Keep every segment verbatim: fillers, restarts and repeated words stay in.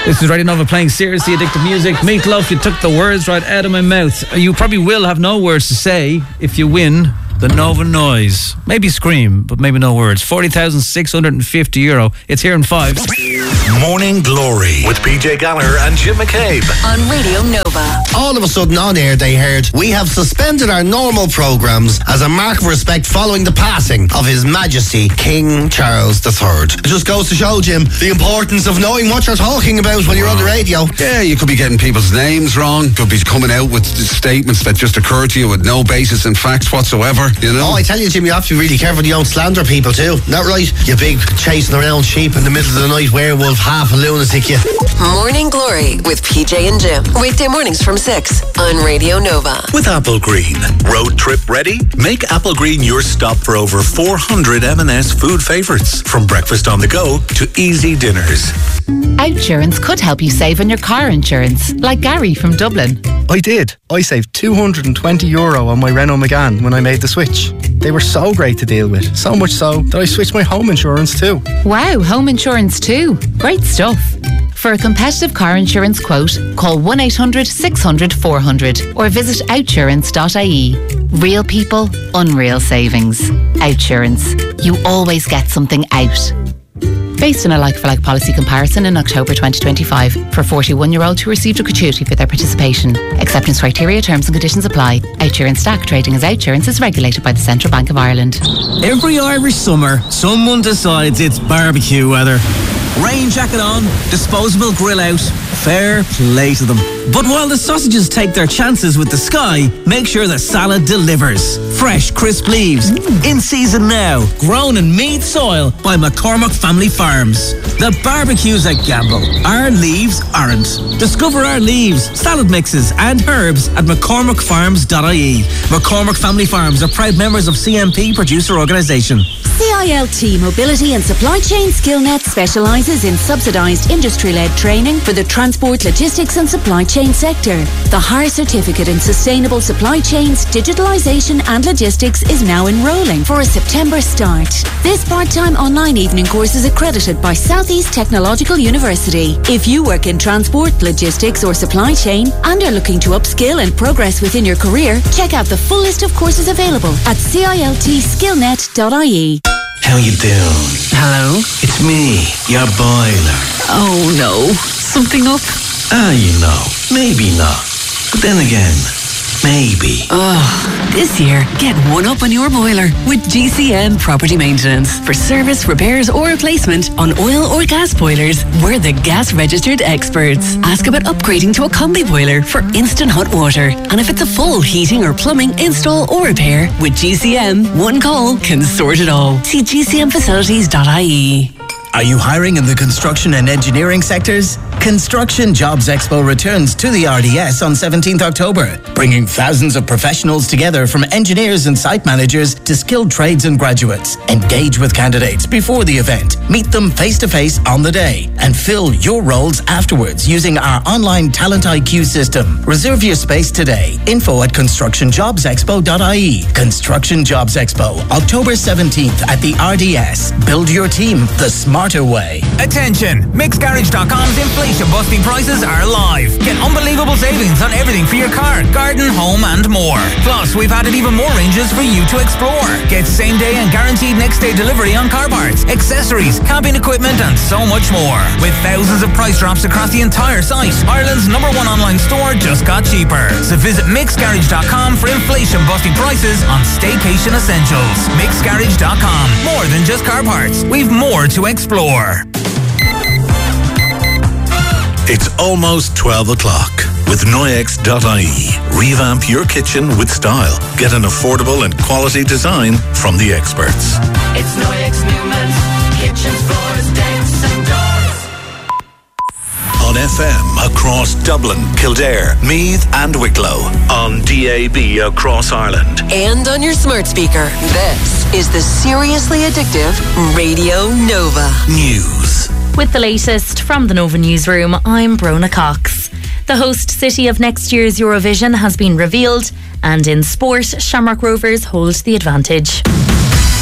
This is Radio Nova playing Seriously Addictive Music. Meatloaf, you took the words right out of my mouth. You probably will have no words to say if you win the Nova Noise. Maybe scream, but maybe no words. forty thousand six hundred fifty euro. It's here in five. Morning Glory with P J Gallagher and Jim McCabe on Radio Nova. All of a sudden on air they heard, we have suspended our normal programmes as a mark of respect following the passing of His Majesty King Charles the Third. It just goes to show, Jim, the importance of knowing what you're talking about when you're on the radio. Yeah, you could be getting people's names wrong, could be coming out with statements that just occur to you with no basis in facts whatsoever, you know? Oh, I tell you, Jim, you have to be really careful you don't slander people too. Not right? You big chasing around sheep in the middle of the night werewolf, half a lunatic, you. Morning Glory with P J and Jim. Weekday mornings from six on Radio Nova. With Apple Green. Road trip ready? Make Apple Green your stop for over four hundred M and S food favourites. From breakfast on the go to easy dinners. Outsurance could help you save on your car insurance, like Gary from Dublin. I did. I saved two hundred twenty euro on my Renault Megane when I made the switch. They were so great to deal with, so much so that I switched my home insurance too. Wow, home insurance too. Great stuff. For a competitive car insurance quote, call one eight hundred six hundred four hundred or visit outsurance dot I E. Real people, unreal savings. Outsurance. You always get something out. Based on a like-for-like policy comparison in October twenty twenty-five for forty-one-year-olds who received a gratuity for their participation. Acceptance criteria, terms and conditions apply. Outsurance Stack trading as Outsurance is regulated by the Central Bank of Ireland. Every Irish summer, someone decides it's barbecue weather. Rain jacket on, disposable grill out, fair play to them. But while the sausages take their chances with the sky, make sure the salad delivers. Fresh, crisp leaves, mm. in season now, grown in Meath soil by McCormick Family Farms. The barbecue's a gamble. Our leaves aren't. Discover our leaves, salad mixes and herbs at mccormick farms dot I E. McCormick Family Farms are proud members of C M P Producer Organisation. C I L T Mobility and Supply Chain SkillNet specialises in subsidised industry-led training for the transport, logistics and supply chain sector. The Hire Certificate in Sustainable Supply Chains, Digitalisation and Logistics is now enrolling for a September start. This part-time online evening course is accredited by South East Technological University. If you work in transport, logistics or supply chain and are looking to upskill and progress within your career, check out the full list of courses available at C I L T skillnet dot I E. How you doing? Hello? It's me, your boiler. Oh no, something up? Ah, you know, maybe not. But then again, maybe. Oh, this year, get one up on your boiler with G C M Property Maintenance. For service, repairs or replacement on oil or gas boilers, we're the gas registered experts. Ask about upgrading to a combi boiler for instant hot water. And if it's a full heating or plumbing install or repair, with G C M, one call can sort it all. See G C M facilities dot I E. Are you hiring in the construction and engineering sectors? Construction Jobs Expo returns to the R D S on seventeenth October, bringing thousands of professionals together from engineers and site managers to skilled trades and graduates. Engage with candidates before the event, meet them face-to-face on the day, and fill your roles afterwards using our online Talent I Q system. Reserve your space today. Info at construction jobs expo dot I E. Construction Jobs Expo, October seventeenth at the R D S. Build your team the smarter way. Attention! Mix Garage dot com's inflation busting prices are live. Get unbelievable savings on everything for your car, garden, home and more. Plus, we've added even more ranges for you to explore. Get same day and guaranteed next day delivery on car parts, accessories, camping equipment and so much more. With thousands of price drops across the entire site, Ireland's number one online store just got cheaper. So visit Mix Garage dot com for inflation busting prices on staycation essentials. Mix Garage dot com. More than just car parts. We've more to explore. It's almost twelve o'clock. With Noyex dot I E, revamp your kitchen with style. Get an affordable and quality design from the experts. It's Noyex Newman's kitchens, floors, decks and doors. On F M across Dublin, Kildare, Meath and Wicklow. On D A B across Ireland. And on your smart speaker. This is the Seriously Addictive Radio Nova News. With the latest from the Nova Newsroom, I'm Brona Cox. The host city of next year's Eurovision has been revealed, and in sport, Shamrock Rovers hold the advantage.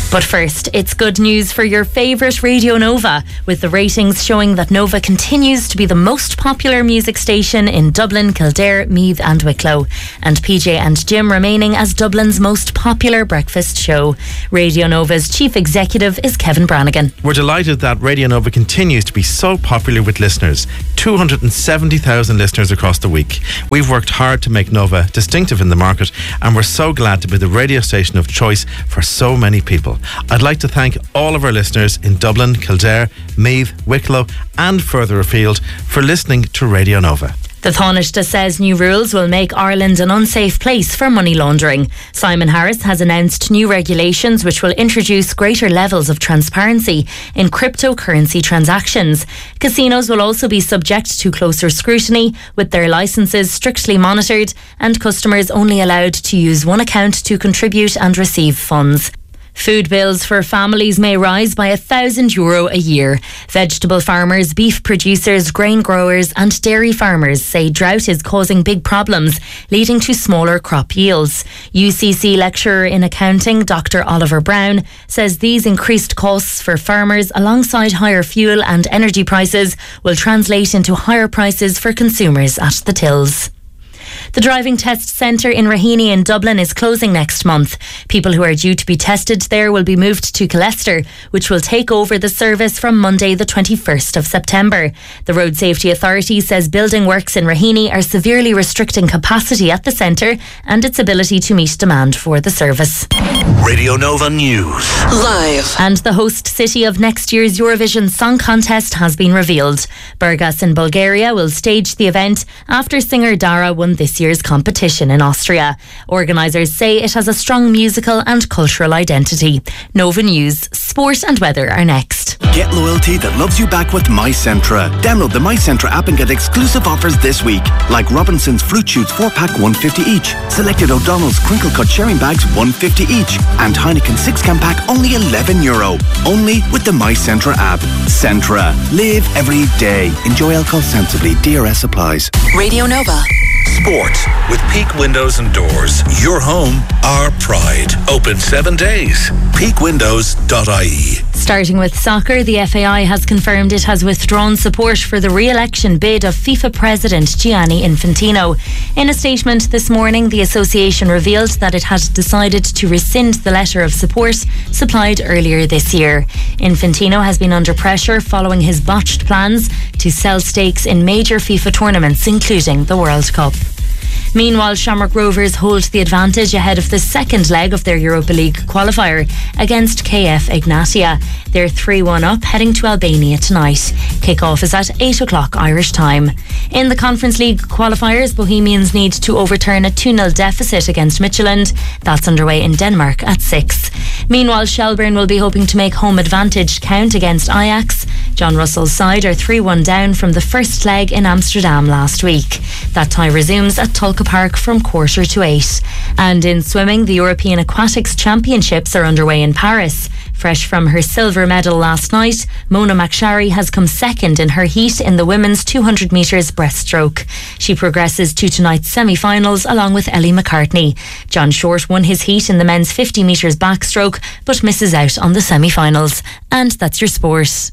But first, it's good news for your favourite Radio Nova, with the ratings showing that Nova continues to be the most popular music station in Dublin, Kildare, Meath and Wicklow, and P J and Jim remaining as Dublin's most popular breakfast show. Radio Nova's chief executive is Kevin Brannigan. We're delighted that Radio Nova continues to be so popular with listeners. two hundred seventy thousand listeners across the week. We've worked hard to make Nova distinctive in the market, and we're so glad to be the radio station of choice for so many people. I'd like to thank all of our listeners in Dublin, Kildare, Meath, Wicklow and further afield for listening to Radio Nova. The Taoiseach says new rules will make Ireland an unsafe place for money laundering. Simon Harris has announced new regulations which will introduce greater levels of transparency in cryptocurrency transactions. Casinos will also be subject to closer scrutiny, with their licences strictly monitored and customers only allowed to use one account to contribute and receive funds. Food bills for families may rise by a thousand euro a year. Vegetable farmers, beef producers, grain growers and dairy farmers say drought is causing big problems, leading to smaller crop yields. U C C lecturer in accounting, Doctor Oliver Brown, says these increased costs for farmers alongside higher fuel and energy prices will translate into higher prices for consumers at the tills. The driving test centre in Raheny in Dublin is closing next month. People who are due to be tested there will be moved to Killester, which will take over the service from Monday the twenty-first of September. The Road Safety Authority says building works in Raheny are severely restricting capacity at the centre and its ability to meet demand for the service. Radio Nova News. Live. And the host city of next year's Eurovision Song Contest has been revealed. Burgas in Bulgaria will stage the event after singer Dara won this year's competition in Austria. Organisers say it has a strong musical and cultural identity. Nova News, sport and weather are next. Get loyalty that loves you back with MyCentra. Download the MyCentra app and get exclusive offers this week, like Robinson's Fruit Shoots four pack one fifty each, selected O'Donnell's Crinkle Cut Sharing Bags one fifty each, and Heineken six can pack only eleven euro. Only with the MyCentra app. Centra. Live every day. Enjoy alcohol sensibly. D R S applies. Radio Nova. Sport with Peak Windows and Doors. Your home, our pride. Open seven days. peak windows dot I E. Starting with soccer, the F A I has confirmed it has withdrawn support for the re-election bid of FIFA President Gianni Infantino. In a statement this morning, the association revealed that it had decided to rescind the letter of support supplied earlier this year. Infantino has been under pressure following his botched plans to sell stakes in major FIFA tournaments, including the World Cup. Meanwhile, Shamrock Rovers hold the advantage ahead of the second leg of their Europa League qualifier against K F Ignatia. They're three one up, heading to Albania tonight. Kick-off is at eight o'clock Irish time. In the Conference League qualifiers, Bohemians need to overturn a two nil deficit against Midtjylland. That's underway in Denmark at six. Meanwhile, Shelbourne will be hoping to make home advantage count against Ajax. John Russell's side are three one down from the first leg in Amsterdam last week. That tie resumes at Tulka Park from quarter to eight. And in swimming, the European Aquatics Championships are underway in Paris. Fresh from her silver medal last night, Mona Makshari has come second in her heat in the women's two hundred metres breaststroke. She progresses to tonight's semi-finals along with Ellie McCartney. John Short won his heat in the men's fifty metres backstroke but misses out on the semi-finals. And that's your sport.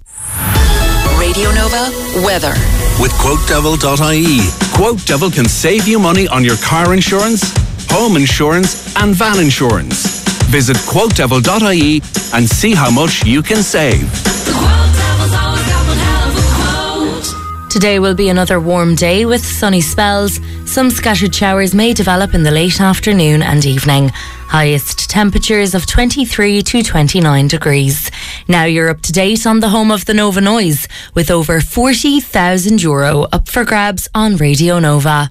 Radio Nova weather. With quote devil dot I E. Quote Devil can save you money on your car insurance, home insurance and van insurance. Visit quote devil dot I E and see how much you can save. Today will be another warm day with sunny spells. Some scattered showers may develop in the late afternoon and evening. Highest temperatures of twenty-three to twenty-nine degrees. Now you're up to date on the home of the Nova Noise, with over forty thousand euro up for grabs on Radio Nova.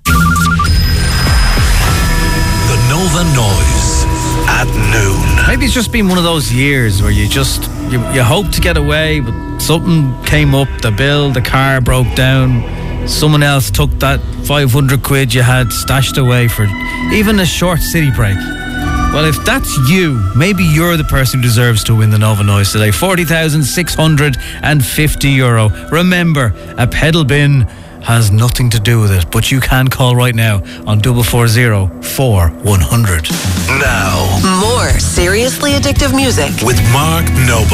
The Nova Noise at noon. Maybe it's just been one of those years where you just you, you hope to get away, but something came up, the bill, the car broke down, someone else took that five hundred quid you had stashed away for even a short city break. Well, if that's you, maybe you're the person who deserves to win the Nova Noise today. forty thousand six hundred fifty euro. Remember, a pedal bin has nothing to do with it, but you can call right now on double four zero four one hundred. Now, More seriously addictive music with Mark Noble.